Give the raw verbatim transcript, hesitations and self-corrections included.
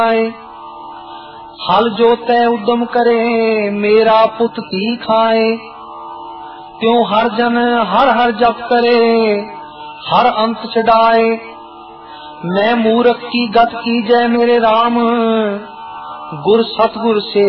हल जोते उद्यम करे मेरा पुत की खाए। त्यों हर जन हर हर जप करे हर अंत छड़ाए। मैं मूर्ख की गत की जय मेरे राम गुर सतगुर से